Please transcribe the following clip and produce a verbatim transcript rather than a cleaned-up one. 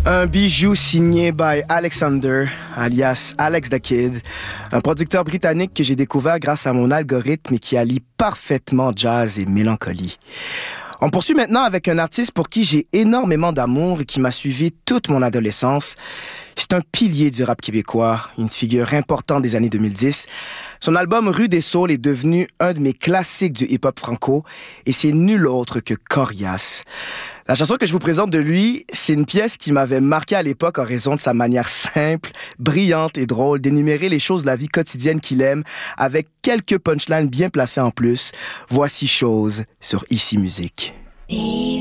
Un bijou signé by Alexander, alias Alex the Kid, un producteur britannique que j'ai découvert grâce à mon algorithme et qui allie parfaitement jazz et mélancolie. On poursuit maintenant avec un artiste pour qui j'ai énormément d'amour et qui m'a suivi toute mon adolescence. C'est un pilier du rap québécois, une figure importante des années deux mille dix. Son album Rue des Saules est devenu un de mes classiques du hip-hop franco et c'est nul autre que Corias. La chanson que je vous présente de lui, c'est une pièce qui m'avait marqué à l'époque en raison de sa manière simple, brillante et drôle d'énumérer les choses de la vie quotidienne qu'il aime avec quelques punchlines bien placées en plus. Voici Chose sur Ici Musique. Ici